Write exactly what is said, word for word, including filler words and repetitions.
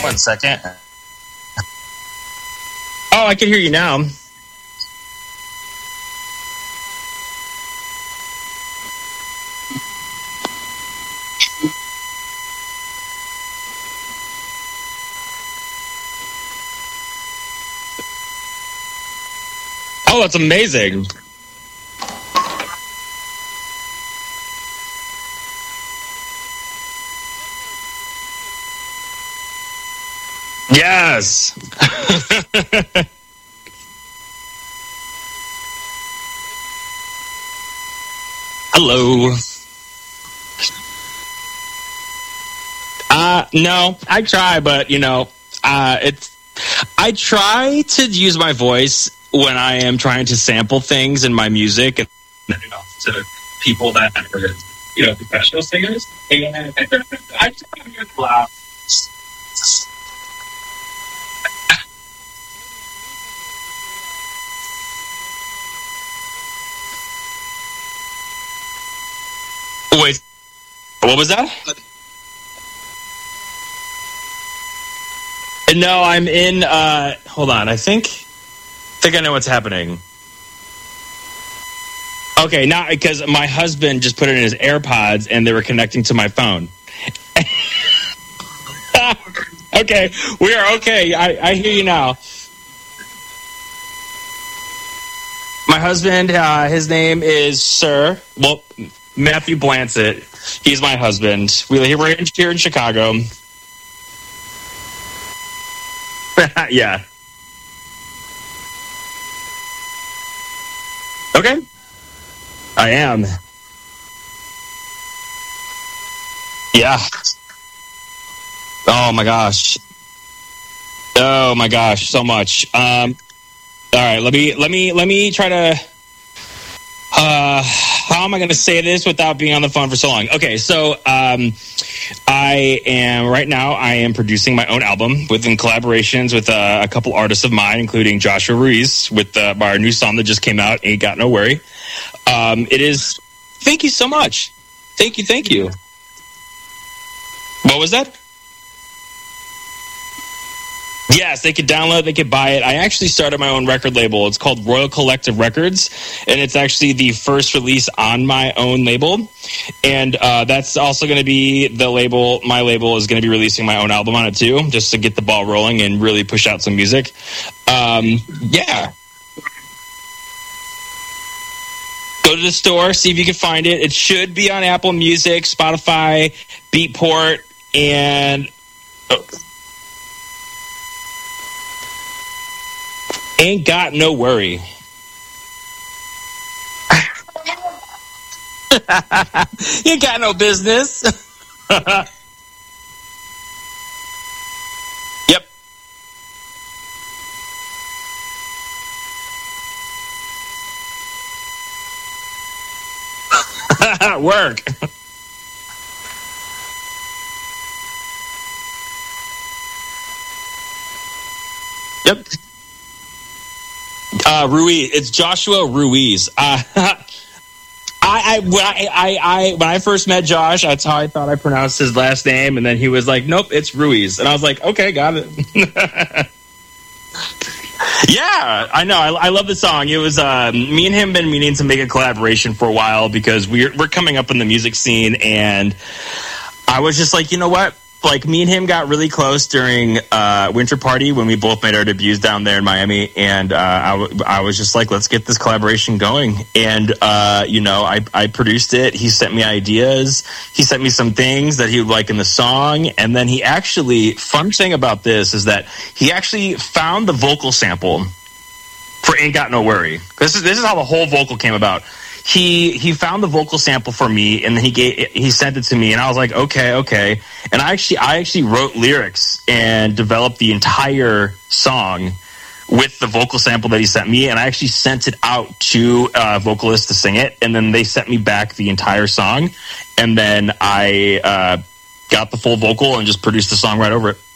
One second. Oh, I can hear you now. Oh, that's amazing. Yes. Hello. Uh, no, I try, but, you know, uh, it's, I try to use my voice when I am trying to sample things in my music and, you know, to people that are, you know, professional singers. And I try to use loud. Wait, what was that? No, I'm in, uh, hold on, I think, I think I know what's happening. Okay, now, because my husband just put it in his AirPods and they were connecting to my phone. Okay, we are okay, I, I hear you now. My husband, uh, his name is Sir, well, Matthew Blansett. He's my husband. We live right here in Chicago. Yeah. Okay. I am. Yeah. Oh my gosh. Oh my gosh, so much. Um all right, let me let me let me try to uh how am I going to say this without being on the phone for so long? Okay, so um, I am, right now, I am producing my own album within collaborations with uh, a couple artists of mine, including Joshua Ruiz, with uh, our new song that just came out, Ain't Got No Worry. Um, it is, thank you so much. Thank you, thank you. What was that? Yes, they could download, they could buy it. I actually started my own record label. It's called Royal Collective Records, and it's actually the first release on my own label. And uh, that's also going to be the label, my label is going to be releasing my own album on it too, just to get the ball rolling and really push out some music. Um, yeah. Go to the store, see if you can find it. It should be on Apple Music, Spotify, Beatport, and... Oh. Ain't Got No Worry. You ain't got no business. Yep. Work. Yep. Uh, Ruiz. It's Joshua Ruiz. Uh, I, I, when I, I, I, when I first met Josh, that's how I thought I pronounced his last name, and then he was like, "Nope, it's Ruiz," and I was like, "Okay, got it." Yeah, I know. I, I love the song. It was uh, me and him been meaning to make a collaboration for a while because we're we're coming up in the music scene, and I was just like, you know what? Like, me and him got really close during uh, Winter Party when we both made our debuts down there in Miami, and uh, I, w- I was just like, let's get this collaboration going. And, uh, you know, I, I produced it. He sent me ideas. He sent me some things that he would like in the song. And then he actually, fun thing about this is that he actually found the vocal sample for Ain't Got No Worry. This is, this is how the whole vocal came about. He he found the vocal sample for me, and then he gave he sent it to me, and I was like, okay, okay. And I actually I actually wrote lyrics and developed the entire song with the vocal sample that he sent me, and I actually sent it out to a vocalist to sing it, and then they sent me back the entire song, and then I uh, got the full vocal and just produced the song right over it.